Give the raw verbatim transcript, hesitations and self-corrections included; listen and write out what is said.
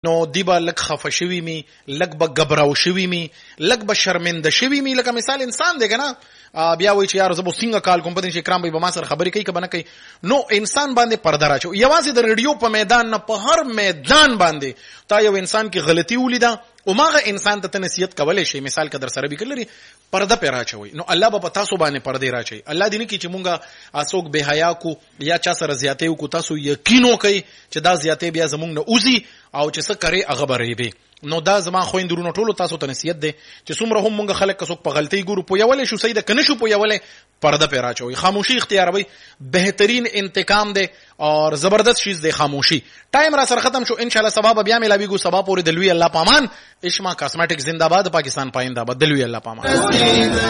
نو دیبا لک خفه شوی می، لک با گبراو شوی می، لک با شرمنده شوی می. لکه مثال انسان دی کنه بیا وای چې یار زه به څنګه کال کوم، پدې چې کرام به ما سره خبرې کوي که به نه کوي. نو انسان باندې پرده راچو. یوازې د ریډیو په میدان نه، په هر میدان باندې تا یو انسان کې غلطي ولیده او ماغه انسان ته نصیحت کولای شي. مثال که در سره به کلري پرده پر راچوي، نو الله به تاسو باندې پرده راچي. الله دې نه کی چې مونږه اسوک به حیا کو یا چا سره زیاتې کو، تاسو یقین وکئ چې دا زیاتې بیا زمونږ نه اوزي او چې څه کوي هغه به ریبي. نو دا زما خويندرونو ټولو تاسو ته نصیحت ده چې څومره هم مونږ خلک کڅوک په غلطي ګورو پویولې شو صحیح ده کنه شو پویولې پرده پر راچوي. خاموشي اختیاروي، بهترین انتقام ده اور زبردست چیز ده خاموشي. ټایم را سره ختم شو، ان شاء الله سبب بیا ملاويګو سبب پورې دلوي الله پامان. اشما کاسمیټک زندہ باد، پاکستان پاینده باد، دلوي الله پامان.